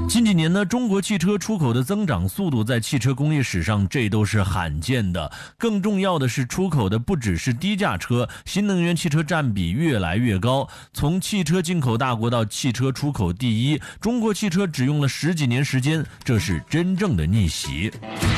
近几年呢，中国汽车出口的增长速度在汽车工业史上这都是罕见的。更重要的是，出口的不只是低价车，新能源汽车占比越来越高。从汽车进口大国到汽车出口第一，中国汽车只用了10几年时间，这是真正的逆袭。